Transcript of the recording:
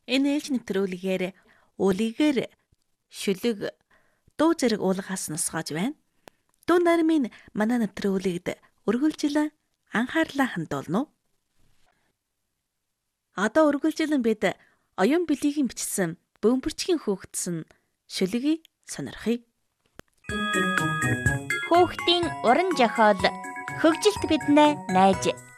Энэ ээлж нэвтрүүлгээр үлигээр шүлэг дуу зэрэг уулгаас нусгаж байна. Дуу нармын манай нэвтрүүлэгд үргэлжлэн анхаарлаа хандуулна уу? Одоо үргэлжлэн бид оюун билигийн бичсэн бөмбөрчгийн хөөгдсөн шүлгийг сонирхъя. Хөөгтийн уран зохиол хөгжилт биднээ найж